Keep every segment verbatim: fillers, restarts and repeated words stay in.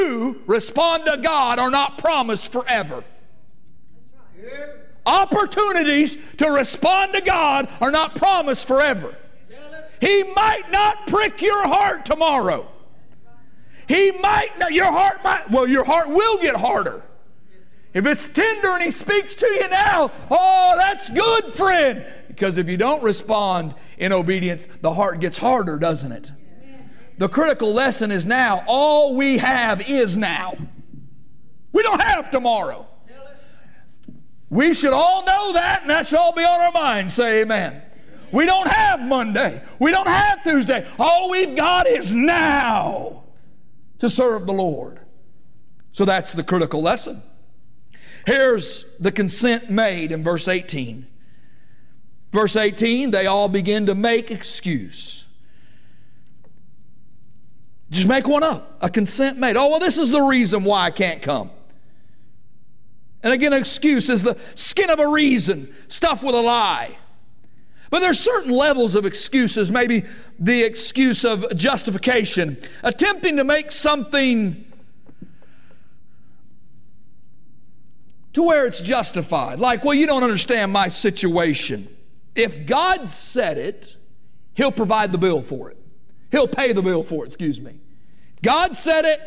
You respond to God are not promised forever. Opportunities to respond to God are not promised forever. He might not prick your heart tomorrow. He might not, your heart might, well, your heart will get harder. If it's tender and He speaks to you now, oh, that's good, friend. Because if you don't respond in obedience, the heart gets harder, doesn't it? The critical lesson is now. All we have is now. We don't have tomorrow. We should all know that, and that should all be on our minds. Say amen. We don't have Monday. We don't have Tuesday. All we've got is now to serve the Lord. So that's the critical lesson. Here's the consent made in verse eighteen. Verse eighteen, they all begin to make excuse. Just make one up. A consent made. Oh, well, this is the reason why I can't come. And again, excuse is the skin of a reason, stuffed with a lie. But there's certain levels of excuses, maybe the excuse of justification, attempting to make something to where it's justified. Like, well, you don't understand my situation. If God said it, He'll provide the bill for it. He'll pay the bill for it, excuse me. God said it.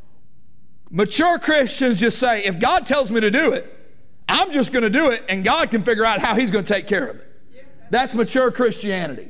Mature Christians just say, if God tells me to do it, I'm just going to do it, and God can figure out how He's going to take care of it. That's mature Christianity.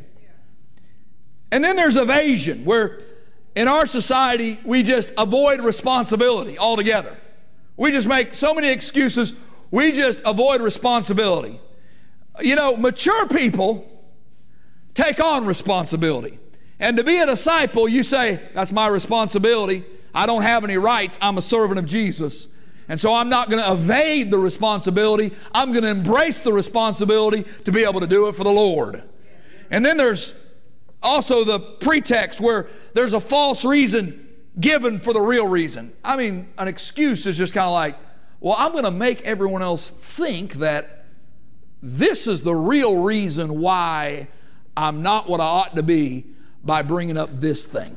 And then there's evasion, where in our society, we just avoid responsibility altogether. We just make so many excuses, we just avoid responsibility. You know, mature people take on responsibility. And to be a disciple, you say, that's my responsibility. I don't have any rights. I'm a servant of Jesus. And so I'm not going to evade the responsibility. I'm going to embrace the responsibility to be able to do it for the Lord. And then there's also the pretext where there's a false reason given for the real reason. I mean, an excuse is just kind of like, well, I'm going to make everyone else think that this is the real reason why I'm not what I ought to be by bringing up this thing.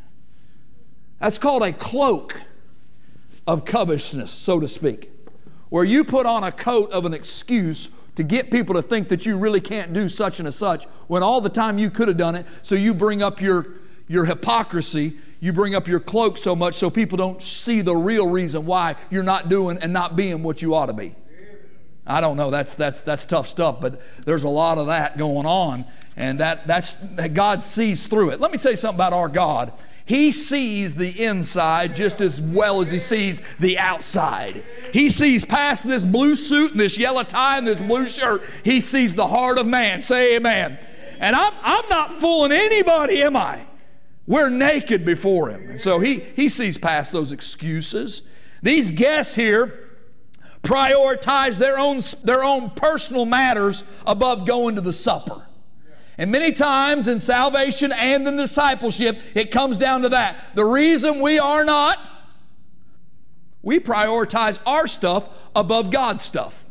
That's called a cloak of covetousness, so to speak, where you put on a coat of an excuse to get people to think that you really can't do such and a such when all the time you could have done it. So you bring up your, your hypocrisy, you bring up your cloak so much so people don't see the real reason why you're not doing and not being what you ought to be. I don't know, that's that's that's tough stuff, but there's a lot of that going on, and that that's that God sees through it. Let me tell you something about our God. He sees the inside just as well as He sees the outside. He sees past this blue suit and this yellow tie and this blue shirt. He sees the heart of man. Say amen. And I'm, I'm not fooling anybody, am I? We're naked before Him. And so he, he sees past those excuses. These guests here prioritize their own, their own personal matters above going to the supper. And many times in salvation and in discipleship, it comes down to that. The reason we are not, we prioritize our stuff above God's stuff.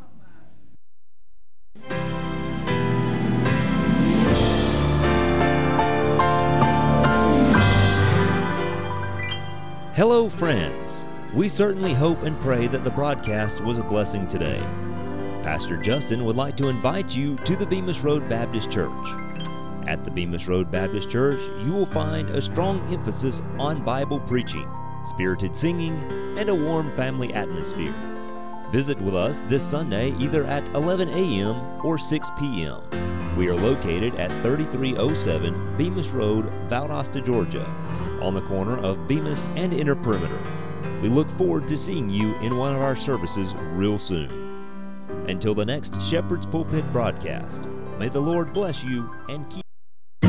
Hello, friends. We certainly hope and pray that the broadcast was a blessing today. Pastor Justin would like to invite you to the Bemis Road Baptist Church. At the Bemis Road Baptist Church, you will find a strong emphasis on Bible preaching, spirited singing, and a warm family atmosphere. Visit with us this Sunday either at eleven a.m. or six p.m. We are located at thirty-three oh seven Bemis Road, Valdosta, Georgia, on the corner of Bemis and Inner Perimeter. We look forward to seeing you in one of our services real soon. Until the next Shepherd's Pulpit broadcast, may the Lord bless you and keep